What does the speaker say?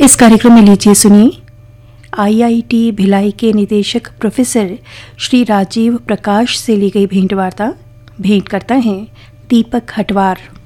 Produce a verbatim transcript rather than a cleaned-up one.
इस कार्यक्रम में लीजिए सुनिए आईआईटी भिलाई के निदेशक प्रोफेसर श्री राजीव प्रकाश से ली गई भेंट वार्ता। भेंट करता है दीपक हटवार।